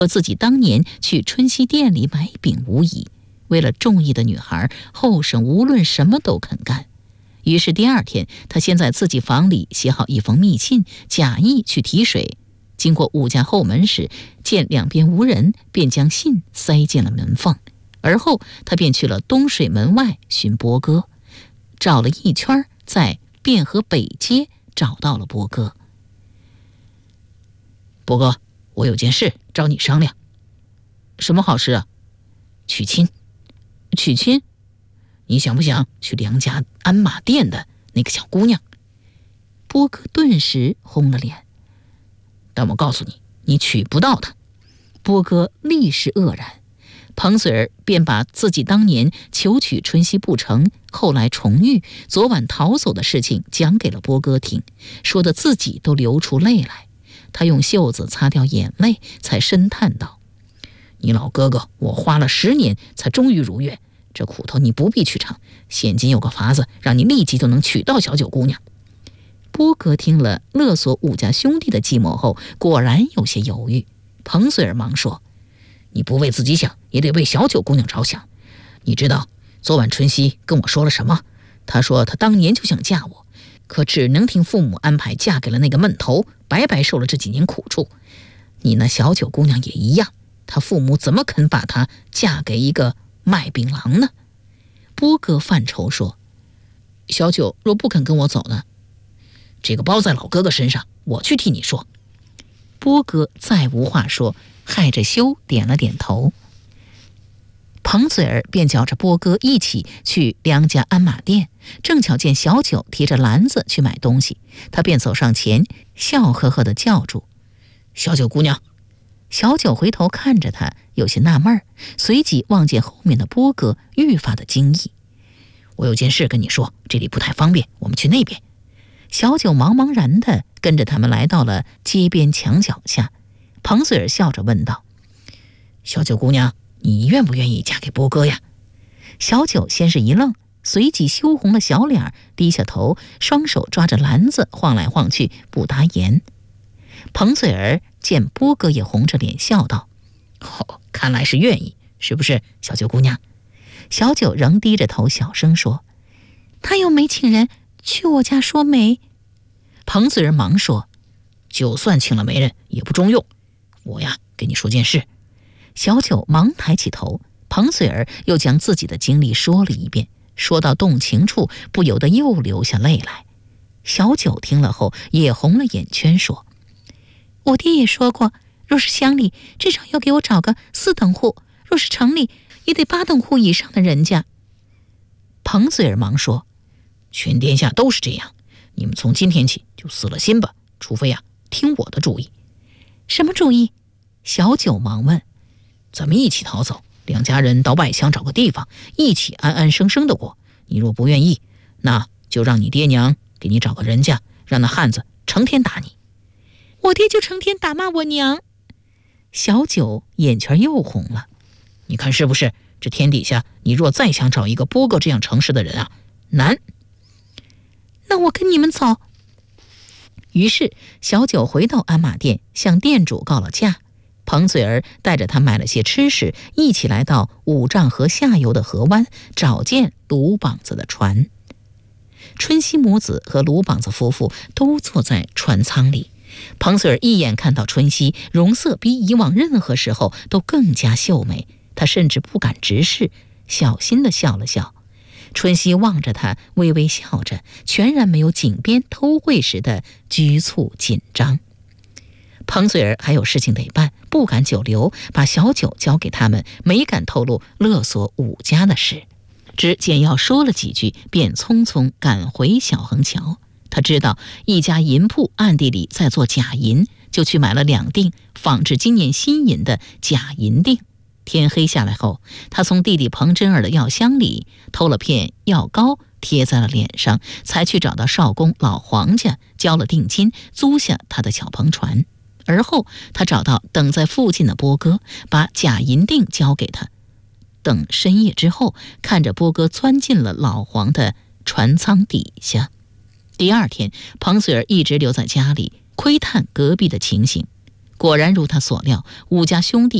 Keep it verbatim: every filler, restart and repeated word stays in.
说自己当年去春熙店里买饼无疑。为了中意的女孩，后生无论什么都肯干。于是第二天，他先在自己房里写好一封密信，假意去提水。经过武家后门时，见两边无人，便将信塞进了门缝。而后他便去了东水门外寻波哥，找了一圈，在汴河北街找到了波哥。波哥，我有件事找你商量。什么好事啊？娶亲。娶亲？你想不想娶梁家鞍马店的那个小姑娘？波哥顿时红了脸。但我告诉你，你娶不到她。波哥立时愕然。彭嘴儿便把自己当年求娶春熙不成，后来重遇，昨晚逃走的事情讲给了波哥听，说得自己都流出泪来。他用袖子擦掉眼泪，才深叹道：你老哥哥，我花了十年才终于如愿，这苦头你不必去尝，现今有个法子，让你立即就能娶到小九姑娘。波哥听了勒索武家兄弟的计谋后，果然有些犹豫。彭嘴儿忙说：你不为自己想，也得为小九姑娘着想。你知道昨晚春熙跟我说了什么？她说她当年就想嫁我，可只能听父母安排，嫁给了那个闷头，白白受了这几年苦处。你那小九姑娘也一样，她父母怎么肯把她嫁给一个卖饼郎呢？波哥犯愁说：小九若不肯跟我走呢？这个包在老哥哥身上，我去替你说。波哥再无话说，害着羞点了点头。彭嘴儿便叫着波哥一起去梁家鞍马店，正巧见小九提着篮子去买东西，他便走上前，笑呵呵地叫住：小九姑娘。小九回头看着他，有些纳闷，随即望见后面的波哥，愈发的惊异。我有件事跟你说，这里不太方便，我们去那边。小九茫茫然地跟着他们来到了街边墙角下。彭嘴儿笑着问道：小九姑娘，你愿不愿意嫁给波哥呀？小九先是一愣，随即羞红了小脸，低下头，双手抓着篮子晃来晃去，不答言。彭嘴儿见波哥也红着脸，笑道：哦，看来是愿意，是不是小九姑娘？小九仍低着头小声说：他又没请人去我家说媒。彭嘴儿忙说：就算请了媒人也不中用，我呀跟你说件事。小九忙抬起头，彭嘴儿又将自己的经历说了一遍，说到动情处，不由得又流下泪来。小九听了后也红了眼圈，说：我爹也说过，若是乡里至少要给我找个四等户，若是城里也得八等户以上的人家。彭嘴儿忙说：全天下都是这样，你们从今天起就死了心吧，除非呀听我的主意。什么主意？小九忙问。咱们一起逃走，两家人到外乡找个地方，一起安安生生的过。你若不愿意，那就让你爹娘给你找个人家，让那汉子成天打你。我爹就成天打骂我娘。小九眼圈又红了。你看是不是？这天底下，你若再想找一个波哥这样诚实的人啊，难。那我跟你们走。于是小九回到鞍马店，向店主告了假。彭嘴儿带着他买了些吃食，一起来到五丈河下游的河湾，找见鲁膀子的船。春熙母子和鲁膀子夫妇都坐在船舱里。彭嘴儿一眼看到春熙，容色比以往任何时候都更加秀美，他甚至不敢直视，小心地笑了笑。春熙望着他，微微笑着，全然没有井边偷窥时的局促紧张。彭嘴儿还有事情得办，不敢久留，把小九交给他们，没敢透露勒索武家的事。只简要说了几句，便匆匆赶回小横桥。他知道一家银铺暗地里在做假银，就去买了两锭仿制今年新银的假银锭。天黑下来后，他从弟弟彭真儿的药箱里偷了片药膏，贴在了脸上，才去找到少公老黄家，交了定金，租下他的小篷船。而后他找到等在附近的波哥，把假银锭交给他。等深夜之后，看着波哥钻进了老黄的船舱底下。第二天，彭嘴儿一直留在家里，窥探隔壁的情形。 果然如他所料，武家兄弟